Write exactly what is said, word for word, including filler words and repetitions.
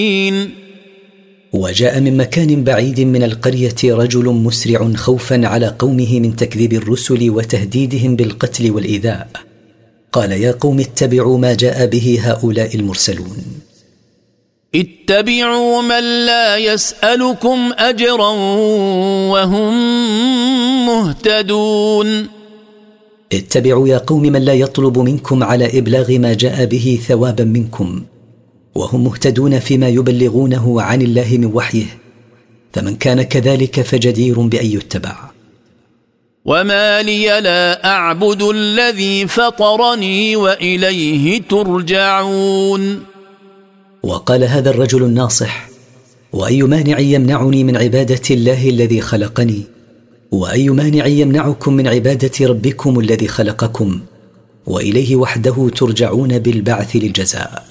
وجاء من مكان بعيد من القرية رجل مسرع خوفا على قومه من تكذيب الرسل وتهديدهم بالقتل والإيذاء. قال: يا قوم اتبعوا ما جاء به هؤلاء المرسلون. اتبعوا من لا يسألكم أجرا وهم مهتدون. اتبعوا يا قوم من لا يطلب منكم على إبلاغ ما جاء به ثوابا منكم، وهم مهتدون فيما يبلغونه عن الله من وحيه، فمن كان كذلك فجدير بأن يتبع. وما لي لا أعبد الذي فطرني وإليه ترجعون. وقال هذا الرجل الناصح: وأي مانع يمنعني من عبادة الله الذي خلقني، وأي مانع يمنعكم من عبادة ربكم الذي خلقكم، وإليه وحده ترجعون بالبعث للجزاء.